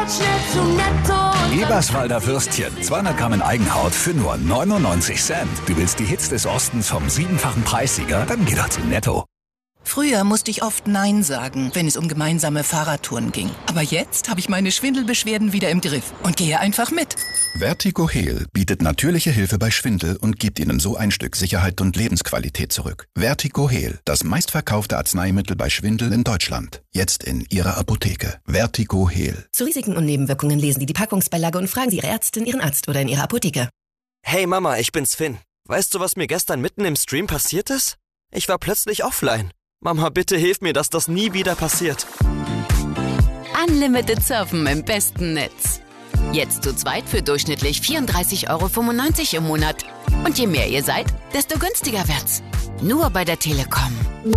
schnell zu Netto. Eberswalder Würstchen, 200 Gramm in Eigenhaut für nur 99 Cent. Du willst die Hits des Ostens vom 7-fachen Preissieger? Dann geh doch zu Netto. Früher musste ich oft Nein sagen, wenn es um gemeinsame Fahrradtouren ging. Aber jetzt habe ich meine Schwindelbeschwerden wieder im Griff und gehe einfach mit. Vertigo Heal bietet natürliche Hilfe bei Schwindel und gibt Ihnen so ein Stück Sicherheit und Lebensqualität zurück. Vertigo Heal, das meistverkaufte Arzneimittel bei Schwindel in Deutschland. Jetzt in Ihrer Apotheke. Vertigo Heal. Zu Risiken und Nebenwirkungen lesen Sie die Packungsbeilage und fragen Sie Ihre Ärztin, Ihren Arzt oder in Ihrer Apotheke. Hey Mama, ich bin's Finn. Weißt du, was mir gestern mitten im Stream passiert ist? Ich war plötzlich offline. Mama, bitte hilf mir, dass das nie wieder passiert. Unlimited Surfen im besten Netz. Jetzt zu zweit für durchschnittlich 34,95 € im Monat. Und je mehr ihr seid, desto günstiger wird's. Nur bei der Telekom.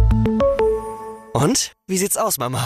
Und? Wie sieht's aus, Mama?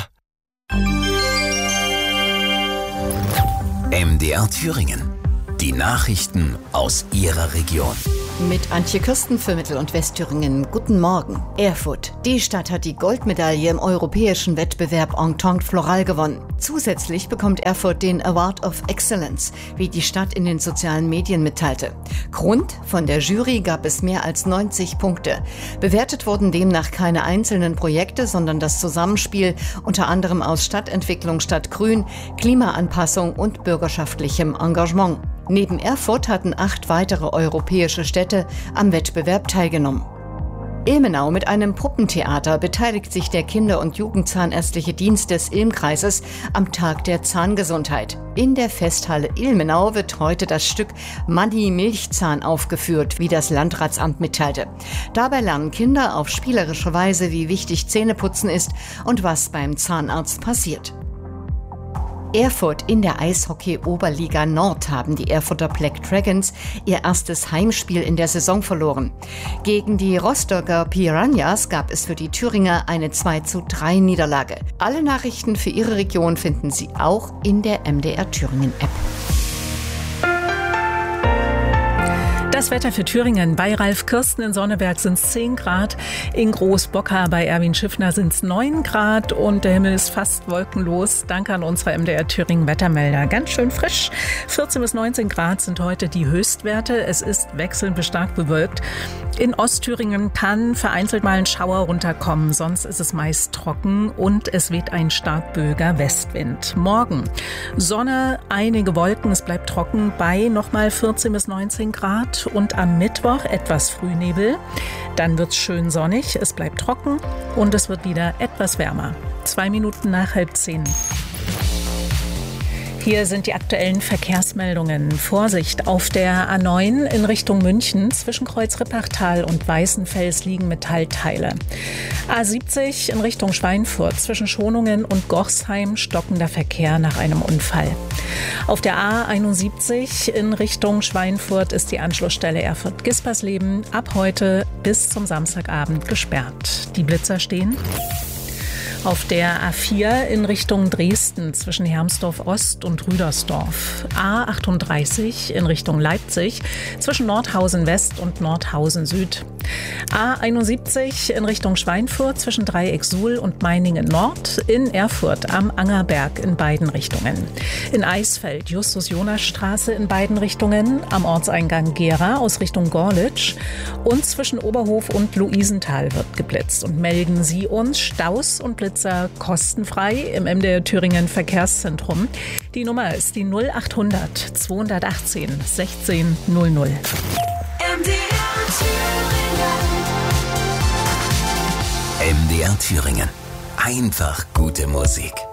MDR Thüringen. Die Nachrichten aus Ihrer Region. Mit Antje Kirsten für Mittel- und Westthüringen. Guten Morgen. Erfurt. Die Stadt hat die Goldmedaille im europäischen Wettbewerb Entente Floral gewonnen. Zusätzlich bekommt Erfurt den Award of Excellence, wie die Stadt in den sozialen Medien mitteilte. Grund? Von der Jury gab es mehr als 90 Punkte. Bewertet wurden demnach keine einzelnen Projekte, sondern das Zusammenspiel unter anderem aus Stadtentwicklung, Stadtgrün, Klimaanpassung und bürgerschaftlichem Engagement. Neben Erfurt hatten 8 weitere europäische Städte am Wettbewerb teilgenommen. Ilmenau. Mit einem Puppentheater beteiligt sich der Kinder- und Jugendzahnärztliche Dienst des Ilm-Kreises am Tag der Zahngesundheit. In der Festhalle Ilmenau wird heute das Stück Manni Milchzahn aufgeführt, wie das Landratsamt mitteilte. Dabei lernen Kinder auf spielerische Weise, wie wichtig Zähneputzen ist und was beim Zahnarzt passiert. Erfurt. In der Eishockey-Oberliga Nord haben die Erfurter Black Dragons ihr erstes Heimspiel in der Saison verloren. Gegen die Rostocker Piranhas gab es für die Thüringer eine 2:3 Niederlage. Alle Nachrichten für Ihre Region finden Sie auch in der MDR Thüringen App. Das Wetter für Thüringen. Bei Ralf Kirsten in Sonneberg sind es 10 Grad. In Großbockar bei Erwin Schiffner sind es 9 Grad und der Himmel ist fast wolkenlos. Danke an unsere MDR Thüringen Wettermelder. Ganz schön frisch. 14 bis 19 Grad sind heute die Höchstwerte. Es ist wechselnd bis stark bewölkt. In Ostthüringen kann vereinzelt mal ein Schauer runterkommen. Sonst ist es meist trocken und es weht ein stark böiger Westwind. Morgen Sonne, einige Wolken. Es bleibt trocken bei nochmal 14 bis 19 Grad. Und am Mittwoch etwas Frühnebel. Dann wird es schön sonnig, es bleibt trocken und es wird wieder etwas wärmer. 2 Minuten nach 9:30. Hier sind die aktuellen Verkehrsmeldungen. Vorsicht, auf der A9 in Richtung München zwischen Kreuz-Rippachtal und Weißenfels liegen Metallteile. A70 in Richtung Schweinfurt zwischen Schonungen und Gochsheim stockender Verkehr nach einem Unfall. Auf der A71 in Richtung Schweinfurt ist die Anschlussstelle Erfurt-Gispersleben ab heute bis zum Samstagabend gesperrt. Die Blitzer stehen. Auf der A4 in Richtung Dresden zwischen Hermsdorf Ost und Rüdersdorf. A38 in Richtung Leipzig zwischen Nordhausen West und Nordhausen Süd. A71 in Richtung Schweinfurt zwischen Dreieck-Suhl und Meiningen Nord. In Erfurt am Angerberg in beiden Richtungen. In Eisfeld Justus-Jonas-Straße in beiden Richtungen. Am Ortseingang Gera aus Richtung Gorlitz. Und zwischen Oberhof und Luisenthal wird geblitzt. Und melden Sie uns Staus und Blitzer kostenfrei im MDR Thüringen Verkehrszentrum. Die Nummer ist die 0800 218 16 00. MDR Thüringen. Einfach gute Musik.